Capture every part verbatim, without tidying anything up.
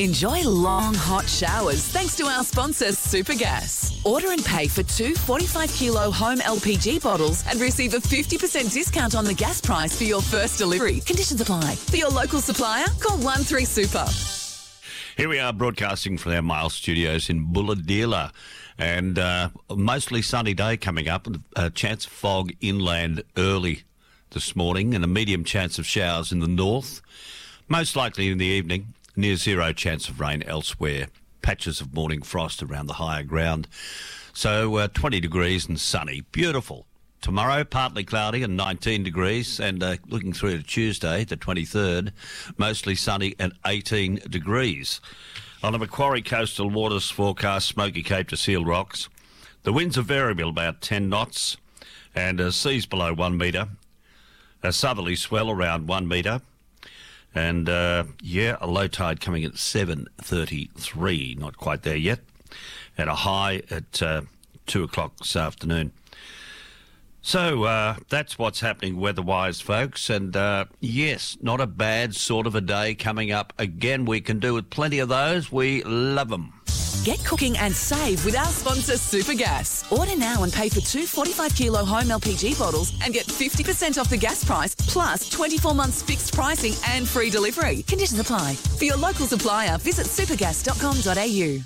Enjoy long, hot showers thanks to our sponsor, Supergas. Order and pay for two forty-five kilo home L P G bottles and receive a fifty percent discount on the gas price for your first delivery. Conditions apply. For your local supplier, call one three super. Here we are broadcasting from our Mile Studios in Bulahdelah, and uh, mostly sunny day coming up, a chance of fog inland early this morning and a medium chance of showers in the north, most likely in the evening, near zero chance of rain elsewhere, patches of morning frost around the higher ground. So uh, twenty degrees and sunny, beautiful. Tomorrow, partly cloudy and nineteen degrees, and uh, looking through to Tuesday, the twenty-third, mostly sunny and eighteen degrees. On the Macquarie coastal waters forecast, Smoky Cape to Seal Rocks, the winds are variable, about ten knots, and uh, seas below one metre. A southerly swell around one metre, and uh, yeah, a low tide coming at seven thirty-three, not quite there yet, and a high at uh, two o'clock this afternoon. So uh, that's what's happening weather-wise, folks. And uh, yes, not a bad sort of a day coming up. Again, we can do with plenty of those. We love them. Get cooking and save with our sponsor, Supergas. Order now and pay for two forty-five kilo home L P G bottles and get fifty percent off the gas price, plus twenty-four months fixed pricing and free delivery. Conditions apply. For your local supplier, visit supergas dot com dot a u.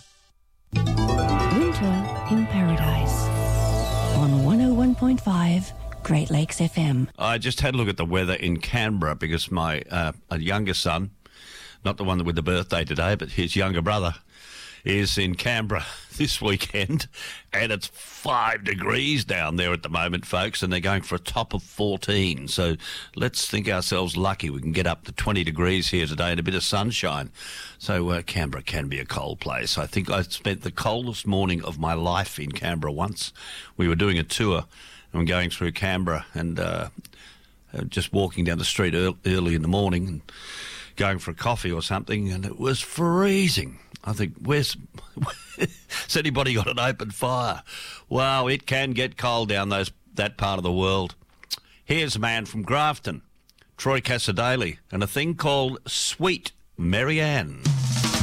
Winter in Paradise on one oh one point five Great Lakes F M. I just had a look at the weather in Canberra because my uh, a younger son, not the one with the birthday today, but his younger brother, is in Canberra this weekend, and it's five degrees down there at the moment, folks, and they're going for a top of fourteen. So let's think ourselves lucky we can get up to twenty degrees here today and a bit of sunshine. So uh, Canberra can be a cold place. I think I spent the coldest morning of my life in Canberra once. We were doing a tour and going through Canberra and uh, just walking down the street early in the morning and going for a coffee or something, and it was freezing. I think, where's... has anybody got an open fire? Wow, it can get cold down those that part of the world. Here's a man from Grafton, Troy Casadale, and a thing called Sweet Marianne.